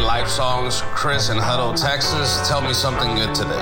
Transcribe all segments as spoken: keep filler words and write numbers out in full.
Life Songs, Chris in Hutto, Texas. Tell me something good today.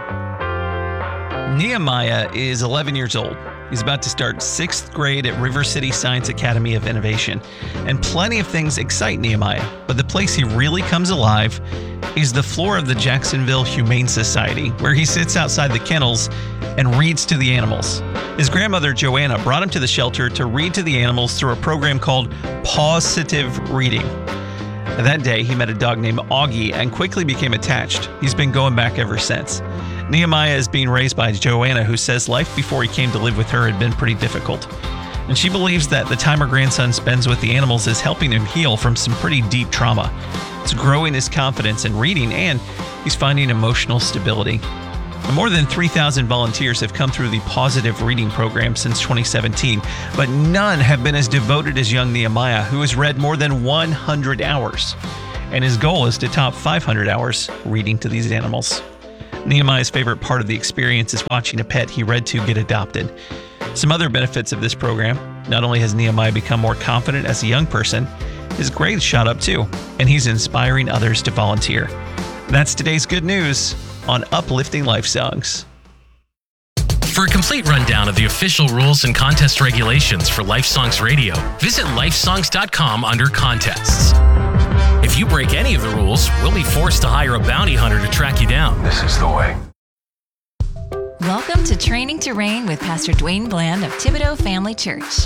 Nehemiah is eleven years old. He's about to start sixth grade at River City Science Academy of Innovation. And plenty of things excite Nehemiah, but the place he really comes alive is the floor of the Jacksonville Humane Society, where he sits outside the kennels and reads to the animals. His grandmother, Joanna, brought him to the shelter to read to the animals through a program called Positive Reading. That day, he met a dog named Augie and quickly became attached. He's been going back ever since. Nehemiah is being raised by Joanna, who says life before he came to live with her had been pretty difficult. And she believes that the time her grandson spends with the animals is helping him heal from some pretty deep trauma. It's growing his confidence in reading, and he's finding emotional stability. More than three thousand volunteers have come through the Positive Reading program since twenty seventeen, but none have been as devoted as young Nehemiah, who has read more than one hundred hours. And his goal is to top five hundred hours reading to these animals. Nehemiah's favorite part of the experience is watching a pet he read to get adopted. Some other benefits of this program: not only has Nehemiah become more confident as a young person, his grades shot up too, and he's inspiring others to volunteer. That's today's good news on Uplifting Life Songs. For a complete rundown of the official rules and contest regulations for Life Songs Radio, visit life songs dot com under contests. If you break any of the rules, we'll be forced to hire a bounty hunter to track you down. This is the way. Welcome to Training to Reign with Pastor Dwayne Bland of Thibodaux Family Church.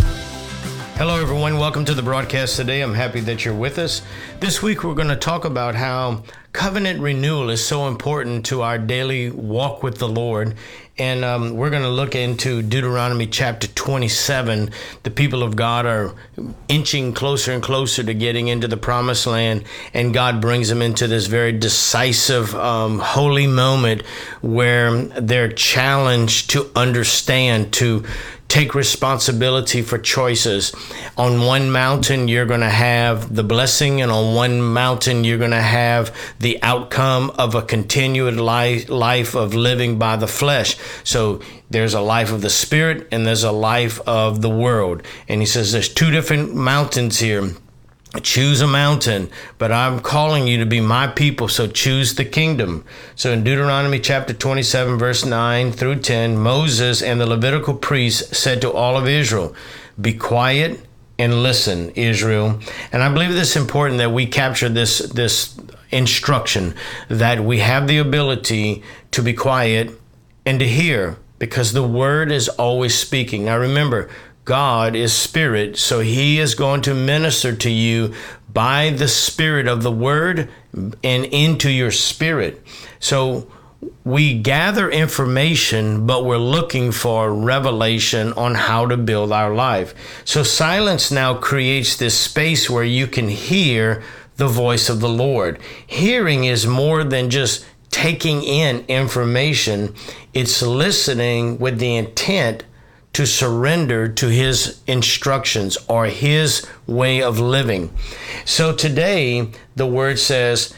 Hello, everyone. Welcome to the broadcast today. I'm happy that you're with us. This week, we're going to talk about how covenant renewal is so important to our daily walk with the Lord. And um, we're going to look into Deuteronomy chapter twenty-seven. The people of God are inching closer and closer to getting into the promised land, and God brings them into this very decisive, um, holy moment where they're challenged to understand, to take responsibility for choices. On one mountain, you're going to have the blessing, and on one mountain, you're going to have the outcome of a continued life, life of living by the flesh. So there's a life of the spirit, and there's a life of the world. And he says there's two different mountains here. Choose a mountain, but I'm calling you to be my people, so choose the kingdom. So in Deuteronomy chapter twenty-seven, verse nine through ten, Moses and the Levitical priests said to all of Israel, "Be quiet and listen, Israel." And I believe it's important that we capture this, this instruction, that we have the ability to be quiet and to hear, because the word is always speaking. Now remember, God is spirit, so he is going to minister to you by the spirit of the word and into your spirit. So we gather information, but we're looking for revelation on how to build our life. So silence now creates this space where you can hear the voice of the Lord. Hearing is more than just taking in information. It's listening with the intent to surrender to his instructions or his way of living. So today, the word says,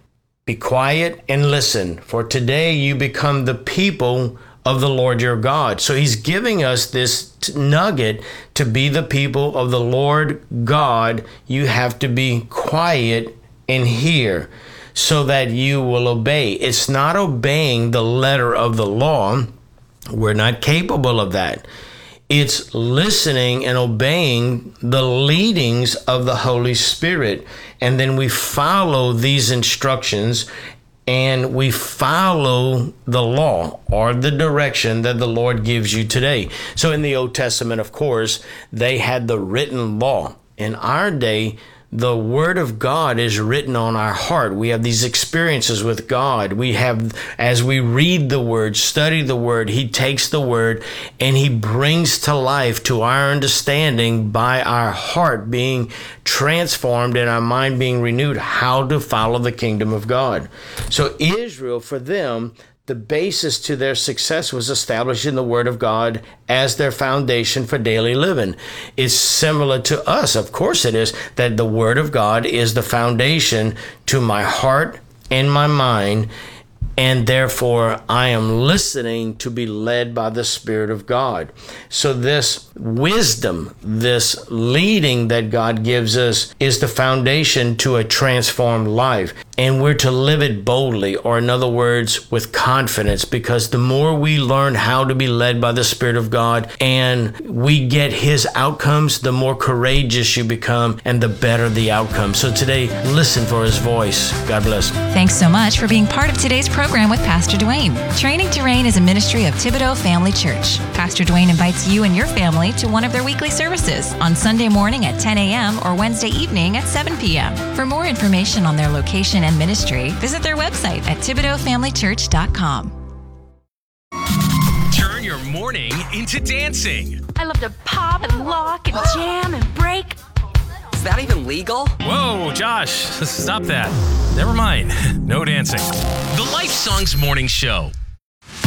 be quiet and listen, for today you become the people of the Lord your God. So he's giving us this nugget to be the people of the Lord God. You have to be quiet and hear so that you will obey. It's not obeying the letter of the law. We're not capable of that. It's listening and obeying the leadings of the Holy Spirit. And then we follow these instructions, and we follow the law or the direction that the Lord gives you today. So in the Old Testament, of course, they had the written law. In our day, the word of God is written on our heart. We have these experiences with God. We have, as we read the word, study the word, he takes the word and he brings to life to our understanding by our heart being transformed and our mind being renewed, how to follow the kingdom of God. So Israel, for them, the basis to their success was established in the Word of God as their foundation for daily living. It's similar to us. Of course it is, that the Word of God is the foundation to my heart and my mind and therefore I am listening to be led by the Spirit of God. So this wisdom, this leading that God gives us is the foundation to a transformed life. And we're to live it boldly, or in other words, with confidence, because the more we learn how to be led by the Spirit of God and we get His outcomes, the more courageous you become and the better the outcome. So today, listen for His voice. God bless. Thanks so much for being part of today's program with Pastor Dwayne. Training to Reign is a ministry of Thibodaux Family Church. Pastor Dwayne invites you and your family to one of their weekly services on Sunday morning at ten a.m. or Wednesday evening at seven p.m. For more information on their location and ministry, visit their website at Thibodaux Family Church dot com. Turn your morning into dancing. I love to pop and lock and jam and break. Is that even legal? Whoa, Josh, stop that. Never mind. No dancing. The Life Songs Morning Show